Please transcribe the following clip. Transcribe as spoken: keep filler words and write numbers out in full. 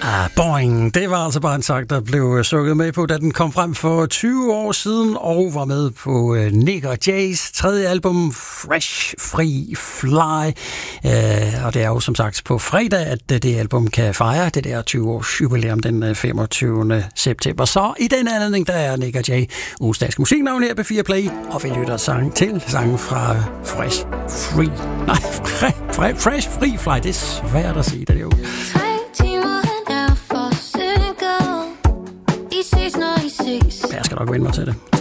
Ah, boing. Det var altså bare en sang, der blev sukket med på, da den kom frem for tyve år siden, og var med på uh, Nick og Jays tredje album, Fresh Free Fly. Uh, og det er jo som sagt på fredag, at uh, det album kan fejre det der tyve års jubilæum den uh, femogtyvende september. Så i den anledning, der er Nick og Jay ugens danske musiknavn her på P fire Play, og vi lytter sang til sangen fra uh, Fresh Free. Nej, Fresh, Fresh Free Fly. Det er svært at sige det jo. Jeg skal nok vende mig til det.